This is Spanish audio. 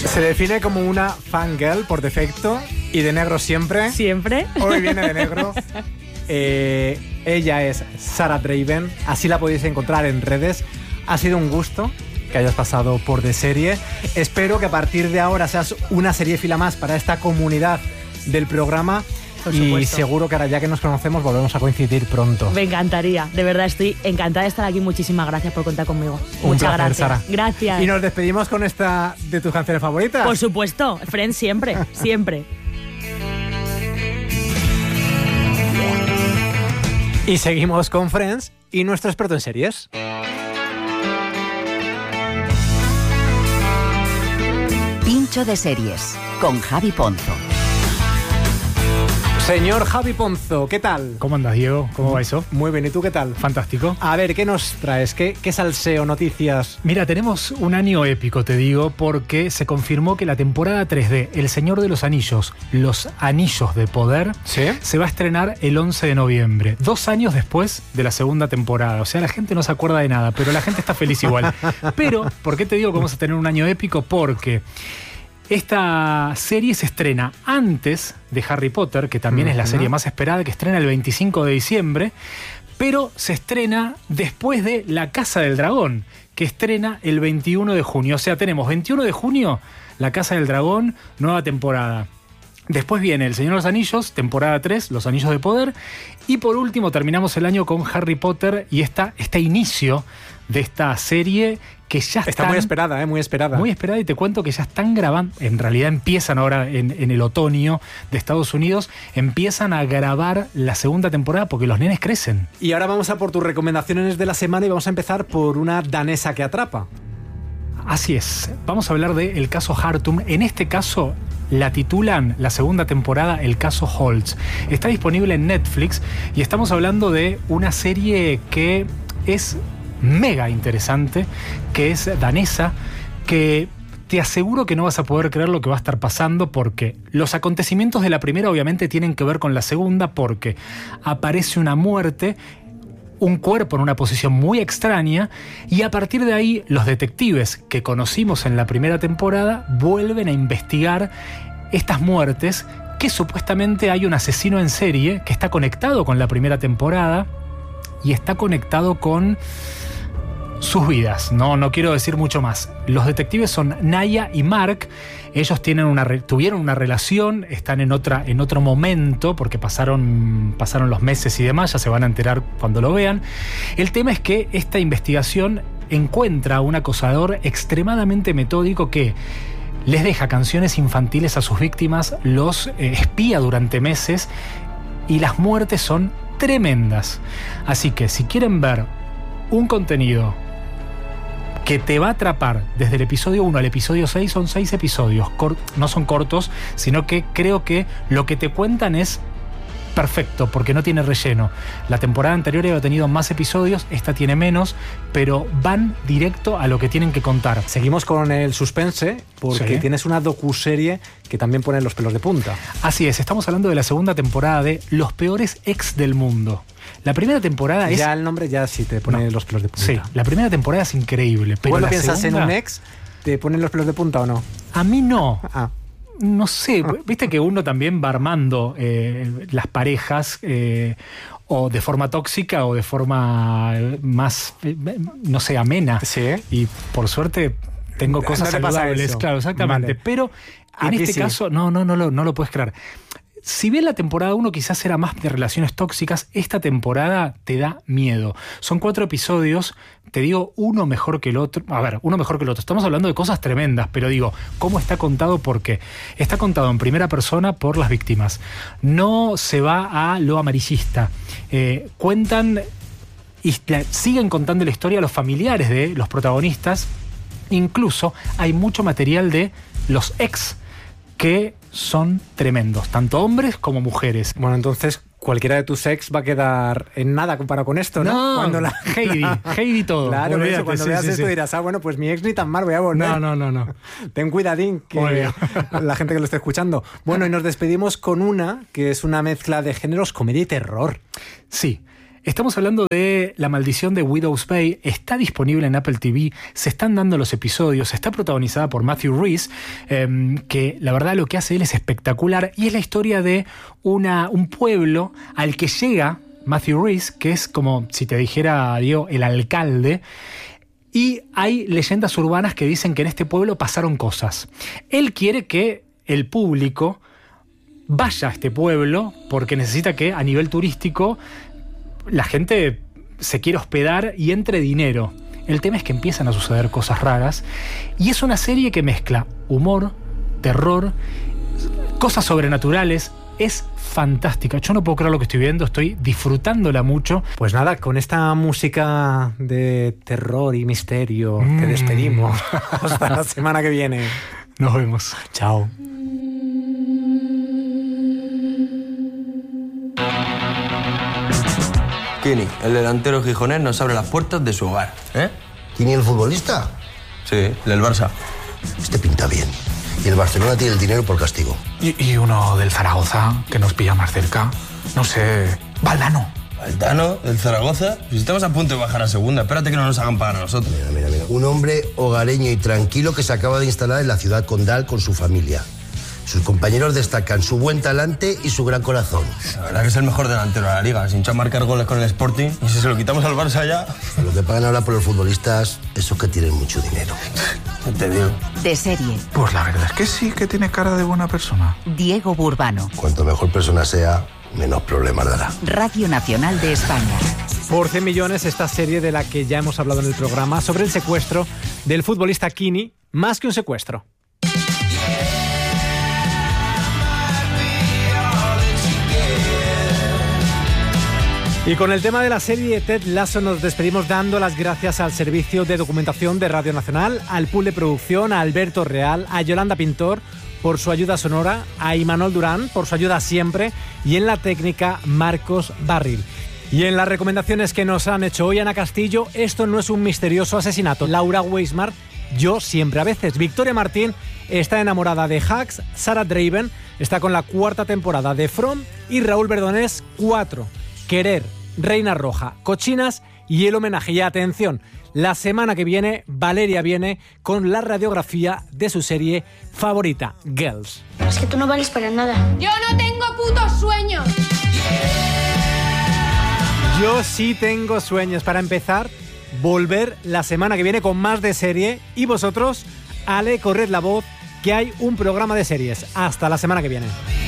Se define como una fangirl por defecto y de negro siempre. Siempre. Hoy viene de negro. Ella es Sarah Draven, así la podéis encontrar en redes. Ha sido un gusto que hayas pasado por De Serie. Espero que a partir de ahora seas una seriéfila más para esta comunidad del programa. Y seguro que ahora ya que nos conocemos volvemos a coincidir pronto. Me encantaría, de verdad estoy encantada de estar aquí. Muchísimas gracias por contar conmigo. Muchas gracias, Sara. Gracias. Y nos despedimos con esta de tus canciones favoritas. Por supuesto, Friends siempre, siempre. Y seguimos con Friends y nuestro experto en series. Pincho de series con Javi Ponzo. Señor Javi Ponzo, ¿qué tal? ¿Cómo andas, Diego? ¿Cómo va eso? Muy bien, ¿y tú qué tal? Fantástico. A ver, ¿qué nos traes? ¿Qué salseo, noticias? Mira, tenemos un año épico, te digo, porque se confirmó que la temporada 3 de El Señor de los Anillos, Los Anillos de Poder, ¿sí?, se va a estrenar el 11 de noviembre, 2 años después de la segunda temporada. O sea, la gente no se acuerda de nada, pero la gente está feliz igual. Pero, ¿por qué te digo que vamos a tener un año épico? Porque esta serie se estrena antes de Harry Potter, que también es la serie más esperada, que estrena el 25 de diciembre, pero se estrena después de La Casa del Dragón, que estrena el 21 de junio. O sea, tenemos 21 de junio, La Casa del Dragón, nueva temporada. Después viene El Señor de los Anillos, temporada 3, Los Anillos de Poder. Y por último terminamos el año con Harry Potter y este inicio de esta serie que ya está muy esperada, muy esperada. Muy esperada, y te cuento que ya están grabando, en realidad empiezan ahora en el otoño de Estados Unidos, empiezan a grabar la segunda temporada porque los nenes crecen. Y ahora vamos a por tus recomendaciones de la semana y vamos a empezar por una danesa que atrapa. Así es, vamos a hablar del caso Hartum. En este caso la titulan la segunda temporada El caso Holtz. Está disponible en Netflix y estamos hablando de una serie que es mega interesante, que es danesa, que te aseguro que no vas a poder creer lo que va a estar pasando, porque los acontecimientos de la primera obviamente tienen que ver con la segunda, porque aparece una muerte, un cuerpo en una posición muy extraña, y a partir de ahí los detectives que conocimos en la primera temporada vuelven a investigar estas muertes, que supuestamente hay un asesino en serie que está conectado con la primera temporada y está conectado con sus vidas. No quiero decir mucho más. Los detectives son Naya y Mark. Ellos tuvieron una relación, están en otro momento, porque pasaron los meses y demás, ya se van a enterar cuando lo vean. El tema es que esta investigación encuentra a un acosador extremadamente metódico que les deja canciones infantiles a sus víctimas, los espía durante meses, y las muertes son tremendas. Así que si quieren ver un contenido que te va a atrapar desde el episodio 1 al episodio 6, son 6 episodios. No son cortos, sino que creo que lo que te cuentan es perfecto, porque no tiene relleno. La temporada anterior había tenido más episodios, esta tiene menos, pero van directo a lo que tienen que contar. Seguimos con el suspense, porque sí, tienes una docuserie que también pone los pelos de punta. Así es, estamos hablando de la segunda temporada de Los peores ex del mundo. La primera temporada es... Ya el nombre ya sí te pone los pelos de punta. Sí, la primera temporada es increíble, pero ¿Cuando la piensas segunda... en un ex, te ponen los pelos de punta o no? A mí no. Ah. No sé, viste que uno también va armando las parejas o de forma tóxica o de forma más, no sé, amena. Sí. Y por suerte tengo cosas saludables, claro, exactamente. Vale. Pero en aquí este caso, no lo puedes creer. Si bien la temporada 1 quizás era más de relaciones tóxicas, esta temporada te da miedo. Son 4 episodios, te digo, uno mejor que el otro. A ver, uno mejor que el otro. Estamos hablando de cosas tremendas, pero digo, ¿cómo está contado? ¿Por qué? Está contado en primera persona por las víctimas. No se va a lo amarillista. Cuentan y siguen contando la historia a los familiares de los protagonistas. Incluso hay mucho material de los ex que son tremendos, tanto hombres como mujeres. Bueno, entonces cualquiera de tus ex va a quedar en nada comparado con esto, ¿no? No, cuando Heidi todo. Claro, olvídate, eso, cuando veas esto dirás, bueno, pues mi ex ni tan mal, voy a volver. No. Ten cuidadín, que la gente que lo esté escuchando. Bueno, y nos despedimos con una que es una mezcla de géneros, comedia y terror. Sí. Estamos hablando de La maldición de Widow's Bay. Está disponible en Apple TV. Se están dando los episodios. Está protagonizada por Matthew Rhys, que la verdad lo que hace él es espectacular. Y es la historia de un pueblo al que llega Matthew Rhys, que es como si te dijera, Diego, el alcalde. Y hay leyendas urbanas que dicen que en este pueblo pasaron cosas. Él quiere que el público vaya a este pueblo porque necesita que a nivel turístico la gente se quiere hospedar y entre dinero. El tema es que empiezan a suceder cosas raras y es una serie que mezcla humor, terror, cosas sobrenaturales. Es fantástica. Yo no puedo creer lo que estoy viendo, estoy disfrutándola mucho. Pues nada, con esta música de terror y misterio te despedimos. Hasta la semana que viene. Nos vemos. Chao. Kini, el delantero gijonés, nos abre las puertas de su hogar, ¿eh? ¿Kini el futbolista? Sí, el del Barça. Este pinta bien. Y el Barcelona tiene el dinero por castigo. Y uno del Zaragoza, que nos pilla más cerca. No sé... Valdano. ¿Valdano? ¿Del Zaragoza? Pues estamos a punto de bajar a segunda. Espérate que no nos hagan pagar a nosotros. Mira. Un hombre hogareño y tranquilo que se acaba de instalar en la ciudad condal con su familia. Sus compañeros destacan su buen talante y su gran corazón. La verdad que es el mejor delantero de la liga. Sin marcar goles con el Sporting. Y si se lo quitamos al Barça ya... Lo que pagan ahora por los futbolistas, esos que tienen mucho dinero. ¿Qué te digo? De serie. Pues la verdad es que sí que tiene cara de buena persona. Diego Burbano. Cuanto mejor persona sea, menos problemas dará. Radio Nacional de España. Por 100 millones, esta serie de la que ya hemos hablado en el programa sobre el secuestro del futbolista Kini, más que un secuestro. Y con el tema de la serie Ted Lasso nos despedimos dando las gracias al servicio de documentación de Radio Nacional, al pool de producción, a Alberto Real, a Yolanda Pintor por su ayuda sonora, a Imanol Durán por su ayuda siempre y en la técnica Marcos Barril. Y en las recomendaciones que nos han hecho hoy Ana Castillo, esto no es un misterioso asesinato. Laura Weismar, yo siempre a veces. Victoria Martín está enamorada de Hacks, Sarah Draven está con la 4ª temporada de From y Raúl Verdonés 4. Querer, Reina Roja, Cochinas y el homenaje. Y atención, la semana que viene Valeria viene con la radiografía de su serie favorita, Girls. Es que tú no vales para nada. ¡Yo no tengo putos sueños! Yo sí tengo sueños. Para empezar, volver la semana que viene con más de serie. Y vosotros, Ale, corred la voz, que hay un programa de series. Hasta la semana que viene.